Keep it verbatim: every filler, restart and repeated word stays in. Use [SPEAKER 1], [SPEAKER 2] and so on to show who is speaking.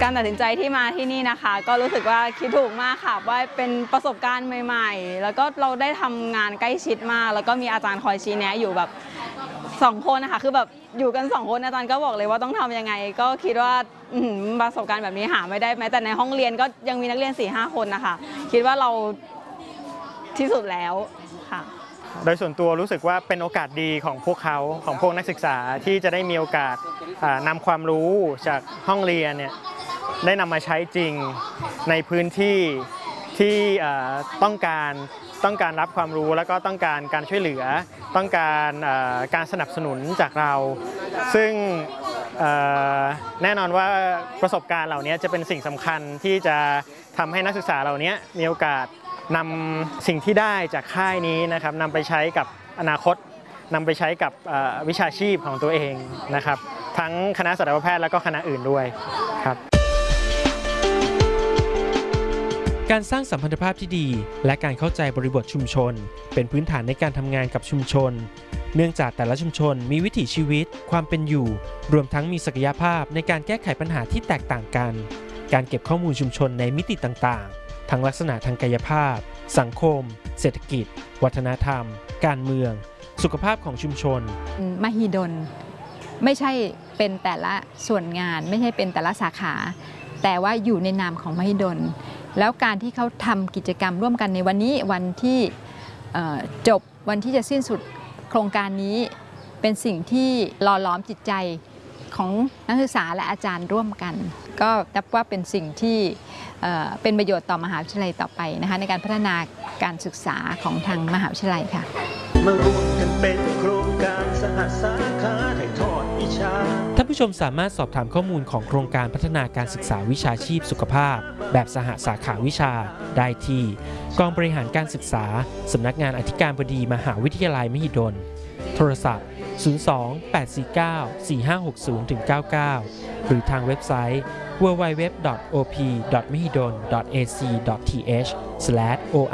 [SPEAKER 1] การตัดสินใจที่มาที่นี่นะคะก็รู้สึกว่าคิดถูกมากค่ะว่าเป็นประสบการณ์ใหม่ๆแล้วก็เราได้ทำงานใกล้ชิดมากแล้วก็มีอาจารย์คอยชี้แนะอยู่แบบสองคนนะคะคือแบบอยู่กันสองคนอาจารย์ก็บอกเลยว่าต้องทำยังไงก็คิดว่าประสบการณ์แบบนี้หาไม่ได้แม้แต่ในห้องเรียนก็ยังมีนักเรียน สี่ห้า คนนะคะคิดว่าเราที่สุดแล้วค่ะ
[SPEAKER 2] โดยส่วนตัวรู้สึกว่าเป็นโอกาสดีของพวกเขาของพวกนักศึกษาที่จะได้มีโอกาสนำความรู้จากห้องเรียนเนี่ยได้นำมาใช้จริงในพื้นที่ที่ต้องการต้องการรับความรู้แล้วก็ต้องการการช่วยเหลือต้องการการสนับสนุนจากเราซึ่งแน่นอนว่าประสบการณ์เหล่านี้จะเป็นสิ่งสำคัญที่จะทำให้นักศึกษาเหล่านี้มีโอกาสนำสิ่งที่ได้จากค่ายนี้นะครับนำไปใช้กับอนาคตนำไปใช้กับวิชาชีพของตัวเองนะครับทั้งคณะสัตวแพทย์และก็คณะอื่นด้วยครับ
[SPEAKER 3] การสร้างสัมพันธภาพที่ดีและการเข้าใจบริบทชุมชนเป็นพื้นฐานในการทำงานกับชุมชนเนื่องจากแต่ละชุมชนมีวิถีชีวิตความเป็นอยู่รวมทั้งมีศักยภาพในการแก้ไขปัญหาที่แตกต่างกันการเก็บข้อมูลชุมชนในมิติต่างๆทั้งลักษณะทางกายภาพสังคมเศรษฐกิจวัฒนธรรมการเมืองสุขภาพของชุมชน
[SPEAKER 4] มหิดลไม่ใช่เป็นแต่ละส่วนงานไม่ใช่เป็นแต่ละสาขาแต่ว่าอยู่ในนามของมหิดลแล้วการที่เขาทำกิจกรรมร่วมกันในวันนี้วันที่จบวันที่จะสิ้นสุดโครงการนี้เป็นสิ่งที่หล่อหลอมจิตใจของนักศึกษาและอาจารย์ร่วมกันก็นับว่าเป็นสิ่งที่เป็นประโยชน์ต่อมหาวิทยาลัยต่อไปนะคะในการพัฒนาการศึกษาของทางมหาวิทยาลัยค่ะ
[SPEAKER 5] มารวมกันเป็นโครงการสหสาขาถ่ายทอดวิชา
[SPEAKER 3] ท่านผู้ชมสามารถสอบถามข้อมูลของโครงการพัฒนาการศึกษาวิชาชีพสุขภาพแบบสหสาขาวิชาได้ที่กองบริหารการศึกษาสำนักงานอธิการบดีมหาวิทยาลัยมหิดลโทรศัพท์ศูนย์ สอง แปด สี่ เก้า สี่ ห้า หก ศูนย์ เก้า เก้า หรือทางเว็บไซต์ ดับเบิลยู ดับเบิลยู ดับเบิลยู ดอท โอ พี ดอท มหิดล ดอท เอ ซี ดอท ที เอช สแลช โอ